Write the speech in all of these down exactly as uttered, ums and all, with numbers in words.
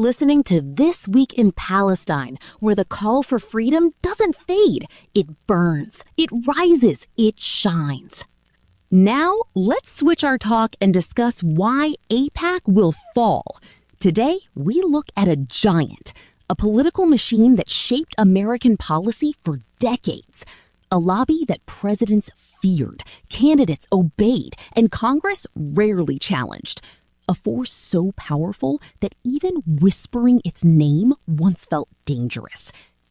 listening to This Week in Palestine, where the call for freedom doesn't fade. It burns, it rises, it shines. Now, let's switch our talk and discuss why AIPAC will fall. Today, we look at a giant, a political machine that shaped American policy for decades. A lobby that presidents feared, candidates obeyed, and Congress rarely challenged. A force so powerful that even whispering its name once felt dangerous.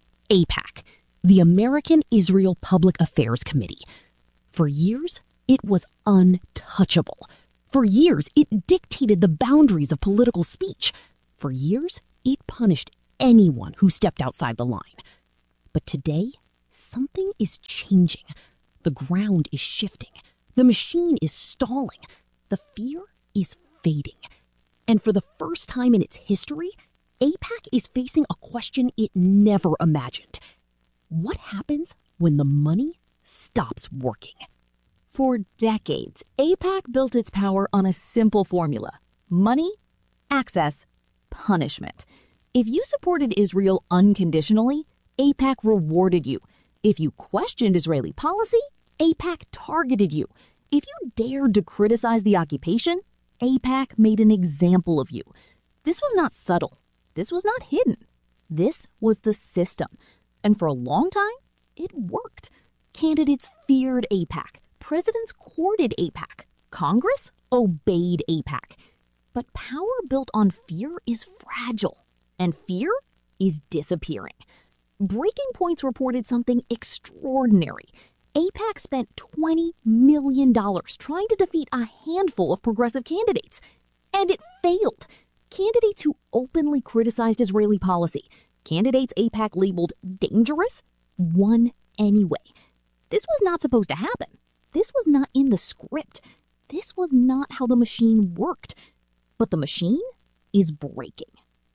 AIPAC, the American Israel Public Affairs Committee. For years, it was untouchable. For years, it dictated the boundaries of political speech. For years, it punished anyone who stepped outside the line. But today, something is changing. The ground is shifting. The machine is stalling. The fear is fading. And for the first time in its history, AIPAC is facing a question it never imagined. What happens when the money stops working? For decades, AIPAC built its power on a simple formula: money, access, punishment. If you supported Israel unconditionally, AIPAC rewarded you. If you questioned Israeli policy, AIPAC targeted you. If you dared to criticize the occupation, AIPAC made an example of you. This was not subtle. This was not hidden. This was the system. And for a long time, it worked. Candidates feared AIPAC. Presidents courted AIPAC. Congress obeyed AIPAC. But power built on fear is fragile, and fear is disappearing. Breaking Points reported something extraordinary. AIPAC spent twenty million dollars trying to defeat a handful of progressive candidates. And it failed. Candidates who openly criticized Israeli policy, candidates AIPAC labeled dangerous, won anyway. This was not supposed to happen. This was not in the script. This was not how the machine worked. But the machine is breaking.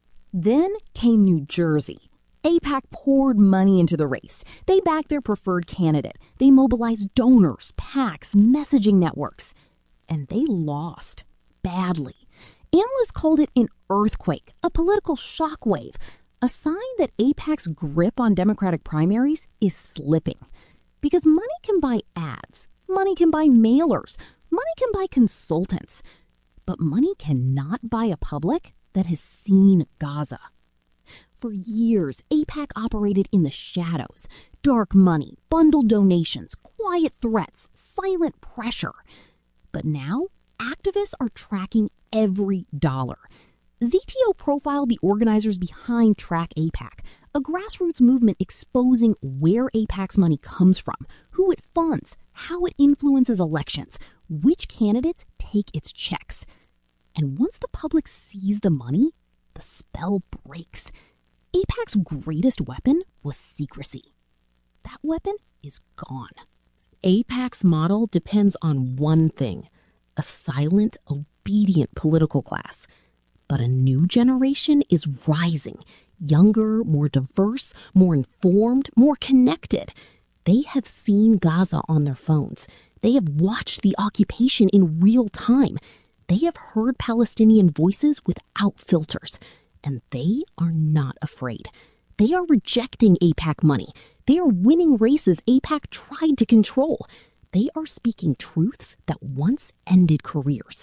Then came New Jersey. AIPAC poured money into the race. They backed their preferred candidate. They mobilized donors, PACs, messaging networks. And they lost badly. Analysts called it an earthquake, a political shockwave, a sign that AIPAC's grip on Democratic primaries is slipping. Because money can buy ads, money can buy mailers, money can buy consultants. But money cannot buy a public that has seen Gaza. For years, AIPAC operated in the shadows. Dark money, bundled donations, quiet threats, silent pressure. But now, activists are tracking every dollar. Z T O profiled the organizers behind Track AIPAC, a grassroots movement exposing where AIPAC's money comes from, who it funds, how it influences elections, which candidates take its checks. And once the public sees the money, the spell breaks. AIPAC's greatest weapon was secrecy. That weapon is gone. AIPAC's model depends on one thing: a silent, obedient political class. But a new generation is rising, younger, more diverse, more informed, more connected. They have seen Gaza on their phones. They have watched the occupation in real time. They have heard Palestinian voices without filters. And they are not afraid. They are rejecting AIPAC money. They are winning races AIPAC tried to control. They are speaking truths that once ended careers.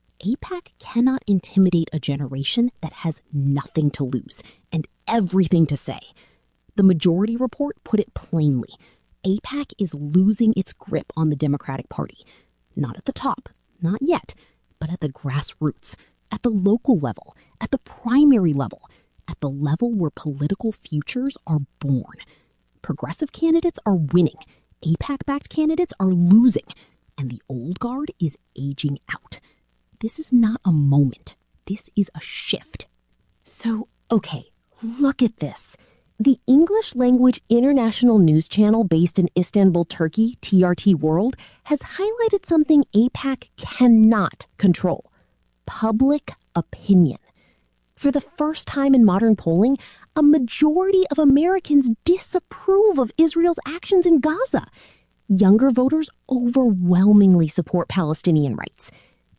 AIPAC cannot intimidate a generation that has nothing to lose and everything to say. The Majority Report put it plainly. AIPAC is losing its grip on the Democratic Party. Not at the top, not yet, but at the grassroots, at the local level, at the primary level, at the level where political futures are born. Progressive candidates are winning, AIPAC-backed candidates are losing, and the old guard is aging out. This is not a moment. This is a shift. So, okay, look at this. The English language international news channel based in Istanbul, Turkey, T R T World, has highlighted something AIPAC cannot control: public opinion. For the first time in modern polling, a majority of Americans disapprove of Israel's actions in Gaza. Younger voters overwhelmingly support Palestinian rights.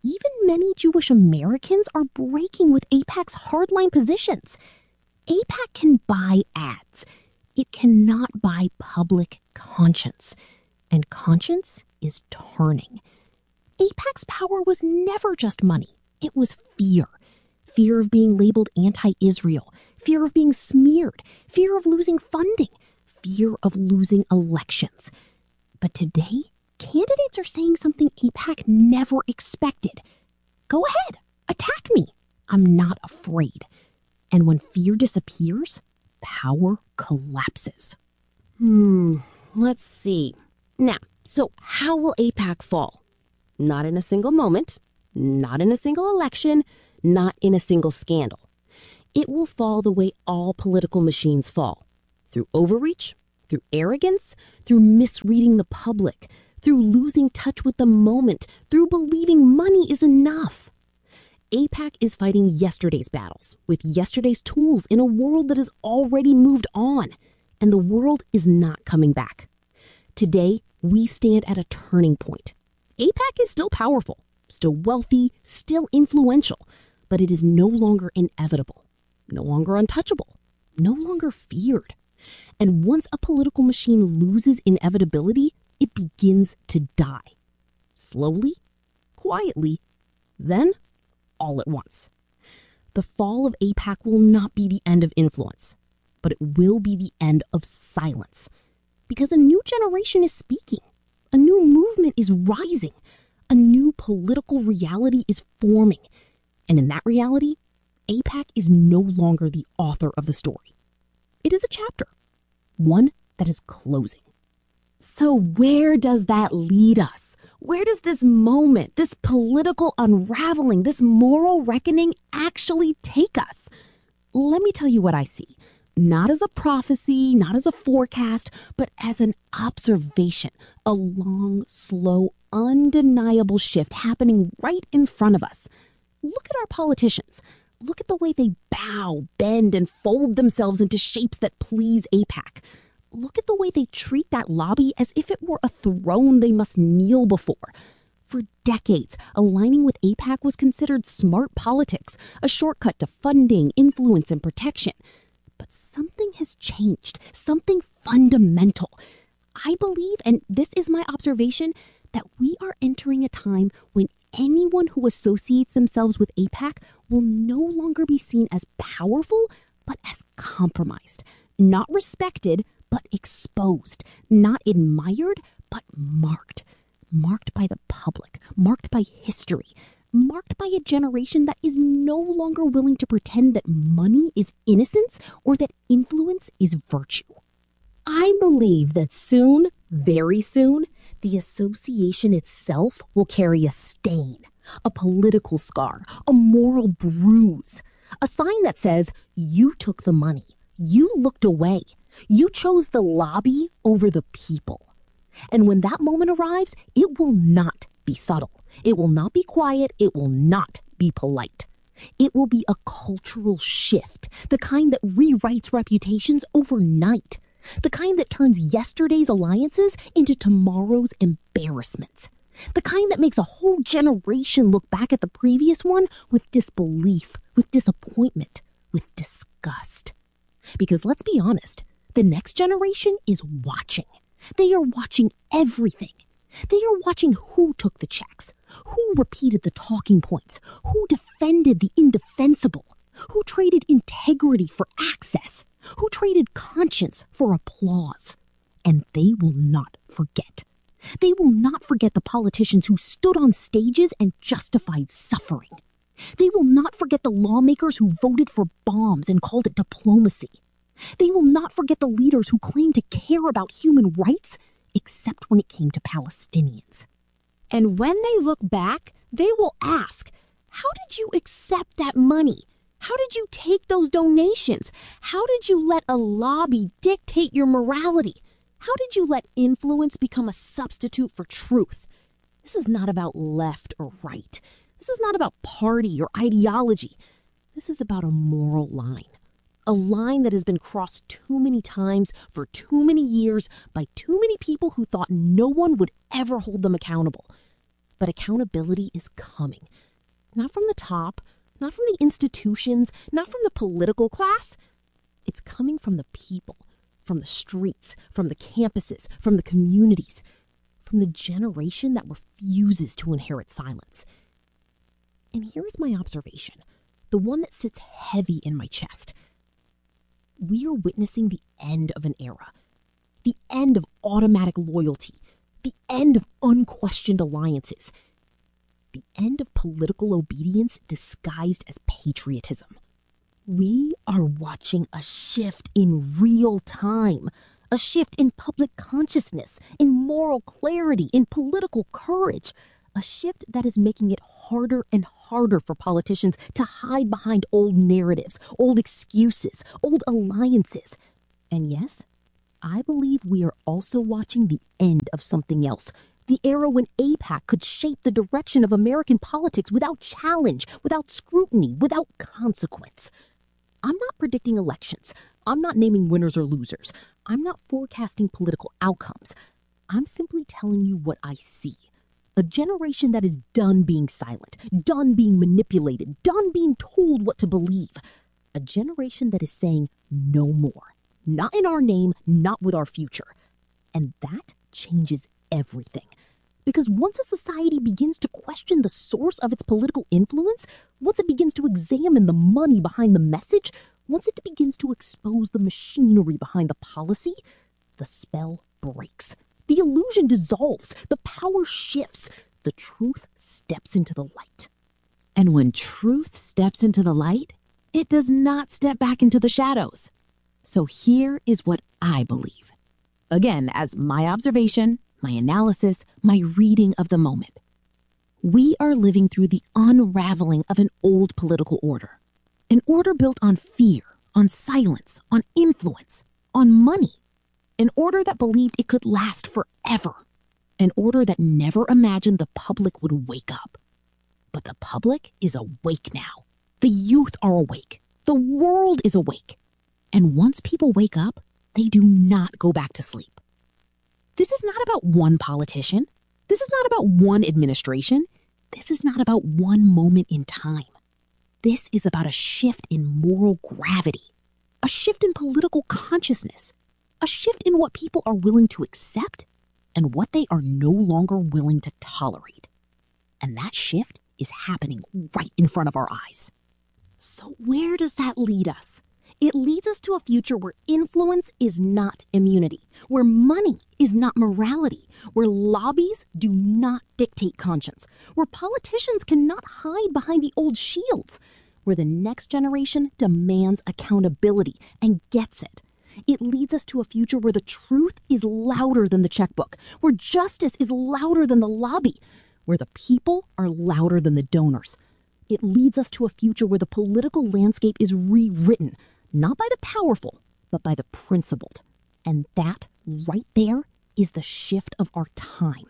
even many Jewish Americans are breaking with AIPAC's hardline positions. AIPAC can buy ads. It cannot buy public conscience. And conscience is turning. AIPAC's power was never just money. It was fear. Fear of being labeled anti-Israel. Fear of being smeared. Fear of losing funding. Fear of losing elections. But today, candidates are saying something AIPAC never expected. Go ahead, attack me. I'm not afraid. And when fear disappears, power collapses. Hmm, let's see. Now, so how will AIPAC fall? Not in a single moment, not in a single election, not in a single scandal. It will fall the way all political machines fall. Through overreach, through arrogance, through misreading the public, through losing touch with the moment, through believing money is enough. AIPAC is fighting yesterday's battles with yesterday's tools in a world that has already moved on, and the world is not coming back. Today, we stand at a turning point. AIPAC is still powerful, still wealthy, still influential, but it is no longer inevitable, no longer untouchable, no longer feared. And once a political machine loses inevitability, it begins to die. Slowly, quietly, then all at once. The fall of AIPAC will not be the end of influence, but it will be the end of silence. Because a new generation is speaking. A new movement is rising. A new political reality is forming. And in that reality, AIPAC is no longer the author of the story. It is a chapter, one that is closing. So where does that lead us? Where does this moment, this political unraveling, this moral reckoning actually take us? Let me tell you what I see. Not as a prophecy, not as a forecast, but as an observation, a long, slow, undeniable shift happening right in front of us. Look at our politicians. Look at the way they bow, bend, and fold themselves into shapes that please AIPAC. Look at the way they treat that lobby as if it were a throne they must kneel before. For decades, aligning with AIPAC was considered smart politics, a shortcut to funding, influence, and protection. But something has changed, something fundamental. I believe, and this is my observation, that we are entering a time when anyone who associates themselves with AIPAC will no longer be seen as powerful, but as compromised. Not respected, but exposed. Not admired, but marked. Marked by the public, marked by history, marked by a generation that is no longer willing to pretend that money is innocence or that influence is virtue. I believe that soon, very soon, the association itself will carry a stain, a political scar, a moral bruise, a sign that says, you took the money, you looked away, you chose the lobby over the people. And when that moment arrives, it will not be subtle. It will not be quiet. It will not be polite. It will be a cultural shift, the kind that rewrites reputations overnight, the kind that turns yesterday's alliances into tomorrow's embarrassments, the kind that makes a whole generation look back at the previous one with disbelief, with disappointment, with disgust. Because let's be honest, the next generation is watching. They are watching everything. They are watching who took the checks, who repeated the talking points, who defended the indefensible, who traded integrity for access, who traded conscience for applause. And they will not forget. They will not forget the politicians who stood on stages and justified suffering. They will not forget the lawmakers who voted for bombs and called it diplomacy. They will not forget the leaders who claimed to care about human rights, except when it came to Palestinians. And when they look back, they will ask, how did you accept that money? How did you take those donations? How did you let a lobby dictate your morality? How did you let influence become a substitute for truth? This is not about left or right. This is not about party or ideology. This is about a moral line. A line that has been crossed too many times for too many years by too many people who thought no one would ever hold them accountable. but accountability is coming. Not from the top, not from the institutions, not from the political class. It's coming from the people, from the streets, from the campuses, from the communities, from the generation that refuses to inherit silence. And here is my observation, the one that sits heavy in my chest. We are witnessing the end of an era, the end of automatic loyalty, the end of unquestioned alliances, the end of political obedience disguised as patriotism. We are watching a shift in real time, a shift in public consciousness, in moral clarity, in political courage, a shift that is making it harder and harder for politicians to hide behind old narratives, old excuses, old alliances. And yes, I believe we are also watching the end of something else, the era when AIPAC could shape the direction of American politics without challenge, without scrutiny, without consequence. I'm not predicting elections. I'm not naming winners or losers. I'm not forecasting political outcomes. I'm simply telling you what I see. A generation that is done being silent, done being manipulated, done being told what to believe. A generation that is saying no more. Not in our name, not with our future. And that changes everything. Because once a society begins to question the source of its political influence, once it begins to examine the money behind the message, once it begins to expose the machinery behind the policy, the spell breaks. The illusion dissolves, the power shifts, the truth steps into the light. And when truth steps into the light, it does not step back into the shadows. So here is what I believe. Again, as my observation, my analysis, my reading of the moment. We are living through the unraveling of an old political order. An order built on fear, on silence, on influence, on money. An order that believed it could last forever. An order that never imagined the public would wake up. But the public is awake now. The youth are awake. The world is awake. And once people wake up, they do not go back to sleep. This is not about one politician. This is not about one administration. This is not about one moment in time. This is about a shift in moral gravity, a shift in political consciousness, a shift in what people are willing to accept and what they are no longer willing to tolerate. And that shift is happening right in front of our eyes. So where does that lead us? It leads us to a future where influence is not immunity, where money is not morality, where lobbies do not dictate conscience, where politicians cannot hide behind the old shields, where the next generation demands accountability and gets it. It leads us to a future where the truth is louder than the checkbook, where justice is louder than the lobby, where the people are louder than the donors. It leads us to a future where the political landscape is rewritten, not by the powerful, but by the principled. And that, right there, is the shift of our time.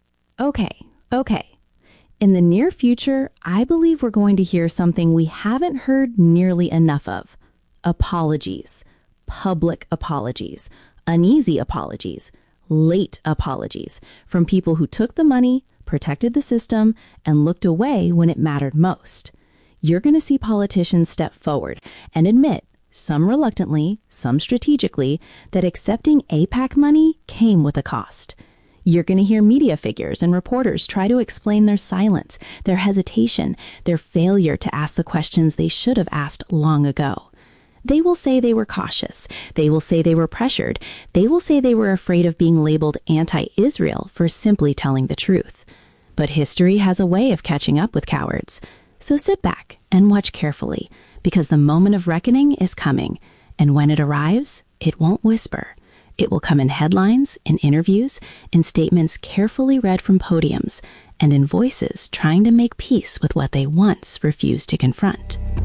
Okay, okay. In the near future, I believe we're going to hear something we haven't heard nearly enough of. Apologies. Public apologies. Uneasy apologies. Late apologies. From people who took the money, protected the system, and looked away when it mattered most. You're going to see politicians step forward and admit, some reluctantly, some strategically, that accepting AIPAC money came with a cost. You're going to hear media figures and reporters try to explain their silence, their hesitation, their failure to ask the questions they should have asked long ago. They will say they were cautious. They will say they were pressured. They will say they were afraid of being labeled anti-Israel for simply telling the truth. But history has a way of catching up with cowards. So sit back and watch carefully, because the moment of reckoning is coming, and when it arrives, it won't whisper. It will come in headlines, in interviews, in statements carefully read from podiums, and in voices trying to make peace with what they once refused to confront.